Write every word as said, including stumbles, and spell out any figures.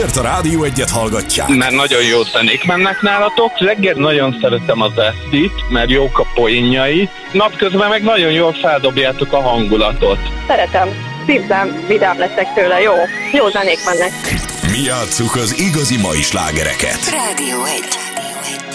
Miért a Rádió Egyet hallgatják? Mert nagyon jó zenék mennek nálatok. Reggel nagyon szeretem az Esztit, mert jók a poénjai. Napközben meg nagyon jól feldobjátok a hangulatot. Szeretem. Szívem, vidám leszek tőle. Jó. Jó zenék mennek. Mi játsszuk az igazi mai slágereket. Rádió Egy.